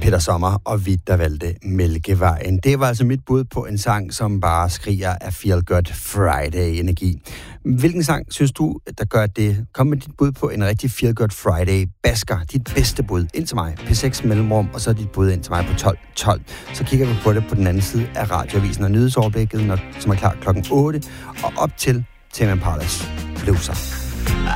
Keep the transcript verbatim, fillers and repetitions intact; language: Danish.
Peter Sommer og vi, der valgte Mælkevejen. Det var altså mit bud på en sang, som bare skriger af Feel Good Friday-energi. Hvilken sang synes du, der gør det? Kom med dit bud på en rigtig Feel Good Friday-basker. Dit bedste bud ind til mig. P seks mellemrum, og så dit bud ind til mig på tolv tolv. Så kigger vi på det på den anden side af radioavisen og nyhedsoverblikket, når, som er klar klokken otte, og op til Tame Impala's Blueser.